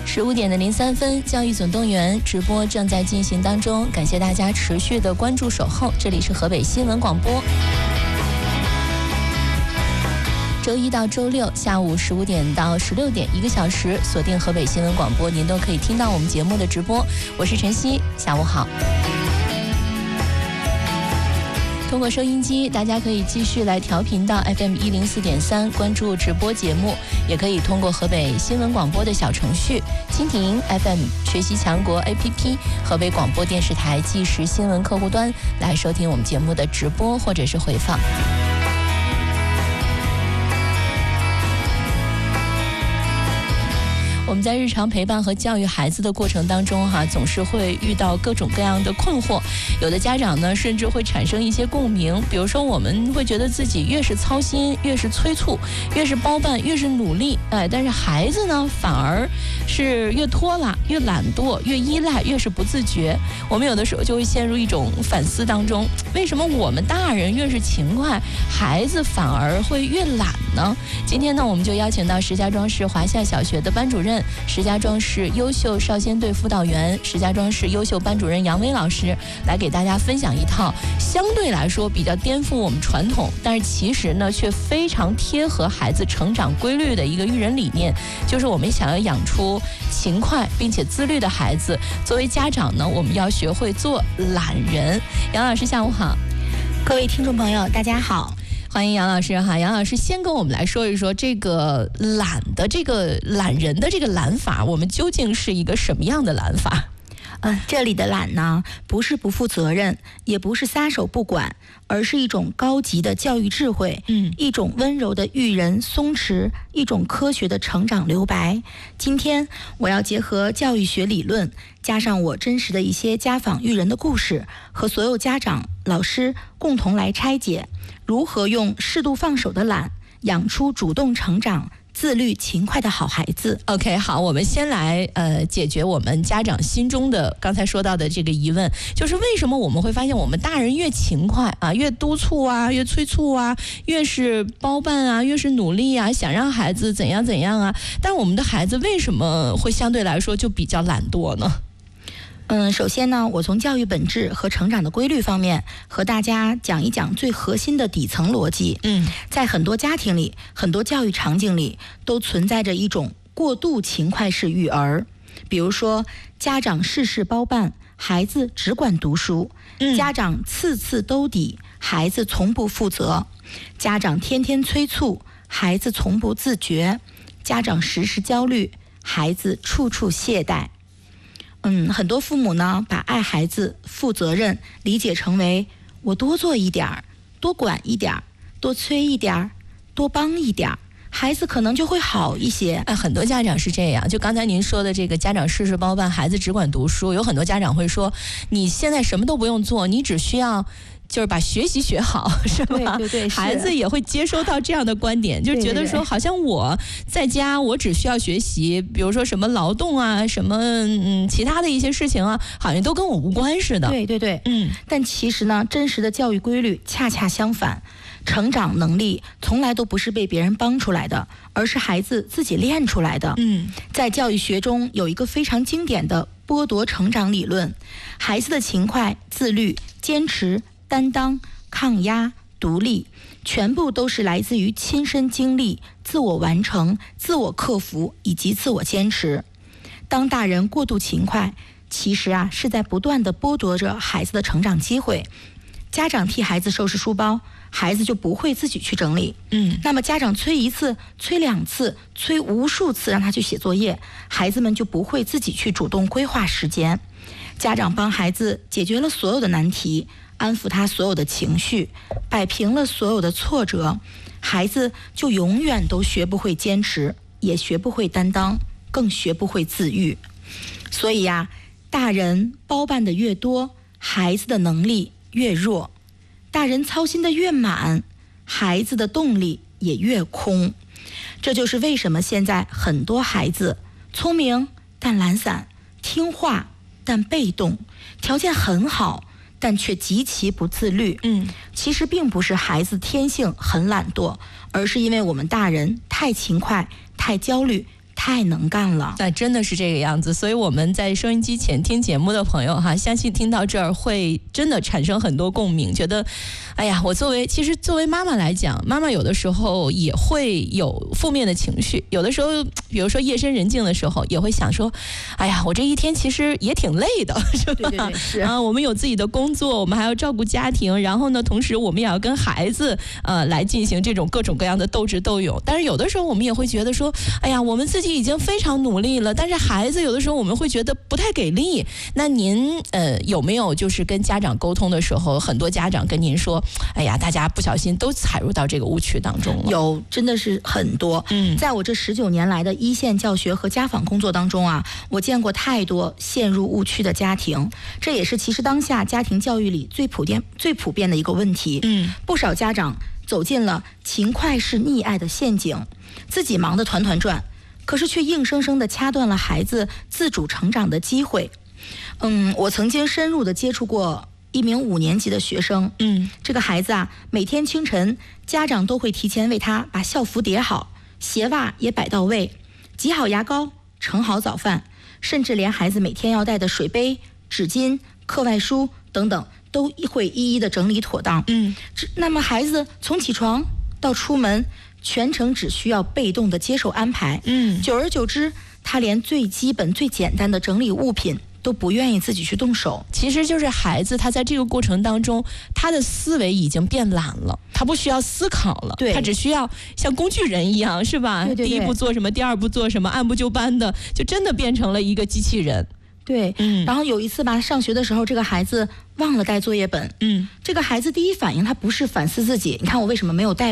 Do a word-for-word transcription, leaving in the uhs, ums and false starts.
十五点的零三分，教育总动员直播正在进行当中，感谢大家持续的关注守候，这里是河北新闻广播。周一到周六下午十五点到十六点，一个小时，锁定河北新闻广播，您都可以听到我们节目的直播。我是晨曦，下午好。通过收音机，大家可以继续来调频到 F M 一零四点三，关注直播节目，也可以通过河北新闻广播的小程序、蜻蜓 F M、学习强国 A P P、河北广播电视台即时新闻客户端来收听我们节目的直播或者是回放。我们在日常陪伴和教育孩子的过程当中哈，总是会遇到各种各样的困惑，有的家长呢甚至会产生一些共鸣，比如说我们会觉得自己越是操心，越是催促，越是包办，越是努力，哎，但是孩子呢反而是越拖拉，越懒惰，越依赖，越是不自觉。我们有的时候就会陷入一种反思当中，为什么我们大人越是勤快，孩子反而会越懒呢？今天呢，我们就邀请到石家庄市华夏小学的班主任、石家庄市优秀少先队辅导员、石家庄市优秀班主任杨威老师，来给大家分享一套相对来说比较颠覆我们传统，但是其实呢却非常贴合孩子成长规律的一个育人理念，就是我们想要养出勤快并且自律的孩子，作为家长呢，我们要学会做懒人。杨老师下午好。 各位听众朋友大家好， 欢迎杨老师哈。杨老师先跟我们来说一说这个懒的这个懒人的这个懒法，我们究竟是一个什么样的懒法？ 嗯、呃，这里的懒呢，不是不负责任，也不是撒手不管，而是一种高级的教育智慧，嗯，一种温柔的育人松弛，一种科学的成长留白。今天我要结合教育学理论，加上我真实的一些家访育人的故事，和所有家长、老师共同来拆解，如何用适度放手的懒，养出主动成长、自律勤快的好孩子。 OK， 好，我们先来呃解决我们家长心中的刚才说到的这个疑问，就是为什么我们会发现我们大人越勤快啊，越督促啊，越催促啊，越是包办啊，越是努力啊，想让孩子怎样怎样啊，但我们的孩子为什么会相对来说就比较懒惰呢？ 嗯，首先呢，我从教育本质和成长的规律方面和大家讲一讲最核心的底层逻辑。嗯，在很多家庭里，很多教育场景里，都存在着一种过度勤快式育儿。比如说，家长事事包办，孩子只管读书；嗯、家长次次兜底，孩子从不负责；家长天天催促，孩子从不自觉；家长时时焦虑，孩子处处懈怠。嗯，很多父母呢，把爱孩子、负责任理解成为我多做一点儿，多管一点儿，多催一点儿，多帮一点儿，孩子可能就会好一些。 哎，很多家长是这样，就刚才您说的这个家长事事包办，孩子只管读书，有很多家长会说，你现在什么都不用做，你只需要就是把学习学好，是吧？ 对对对， 孩子也会接收到这样的观点，就觉得说好像我在家我只需要学习，比如说什么劳动啊，什么嗯其他的一些事情啊，好像都跟我无关似的。 对对对，嗯。但其实呢，真实的教育规律恰恰相反，成长能力从来都不是被别人帮出来的，而是孩子自己练出来的。嗯，在教育学中有一个非常经典的剥夺成长理论，孩子的勤快、自律、坚持、担当、抗压、独立，全部都是来自于亲身经历、自我完成、自我克服以及自我坚持。当大人过度勤快，其实啊是在不断地剥夺着孩子的成长机会。家长替孩子收拾书包，孩子就不会自己去整理。嗯，那么家长催一次、催两次、催无数次让他去写作业，孩子们就不会自己去主动规划时间。家长帮孩子解决了所有的难题，安抚他所有的情绪，摆平了所有的挫折，孩子就永远都学不会坚持，也学不会担当，更学不会自愈。所以呀、啊，大人包办的越多，孩子的能力越弱；大人操心的越满，孩子的动力也越空。这就是为什么现在很多孩子聪明但懒散，听话但被动，条件很好但却极其不自律。嗯，其实并不是孩子天性很懒惰，而是因为我们大人太勤快、太焦虑、 太能干了。 那真的是这个样子，所以我们在收音机前听节目的朋友哈，相信听到这儿会真的产生很多共鸣，觉得哎呀，我作为其实作为妈妈来讲，妈妈有的时候也会有负面的情绪，有的时候比如说夜深人静的时候也会想说，哎呀，我这一天其实也挺累的，是吧？ 对对对，是啊，我们有自己的工作，我们还要照顾家庭，然后呢同时我们也要跟孩子呃来进行这种各种各样的斗智斗勇。但是有的时候我们也会觉得说，哎呀，我们自己已经非常努力了，但是孩子有的时候我们会觉得不太给力。那您呃有没有就是跟家长沟通的时候，很多家长跟您说，哎呀，大家不小心都踩入到这个误区当中了？ 有，真的是很多。嗯，在我这十九年来的一线教学和家访工作当中啊，我见过太多陷入误区的家庭，这也是其实当下家庭教育里最普遍、最普遍的一个问题。嗯，不少家长走进了勤快是溺爱的陷阱，自己忙得团团转，可是却硬生生地掐断了孩子自主成长的机会。嗯，我曾经深入地接触过一名五年级的学生。嗯，这个孩子啊，每天清晨家长都会提前为他把校服叠好，鞋袜也摆到位，挤好牙膏，盛好早饭，甚至连孩子每天要带的水杯、纸巾、课外书等等都会一一的整理妥当。嗯，那么孩子从起床到出门，全程只需要被动的接受安排。嗯，久而久之，他连最基本最简单的整理物品都不愿意自己去动手。 其实就是孩子他在这个过程当中，他的思维已经变懒了，他不需要思考了， 对， 他只需要像工具人一样，是吧？ 对对对， 第一步做什么，第二步做什么，按部就班的，就真的变成了一个机器人。 对，嗯，然后有一次吧，上学的时候，这个孩子忘了带作业本。嗯，这个孩子第一反应他不是反思自己，你看我为什么没有带